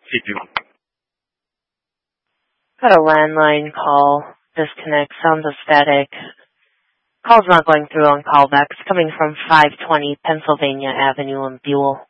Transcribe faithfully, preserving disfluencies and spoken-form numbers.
Did you? Got a landline call. Disconnect. Sounds of static. Call's not going through on callbacks. Coming from five twenty Pennsylvania Avenue in Buell.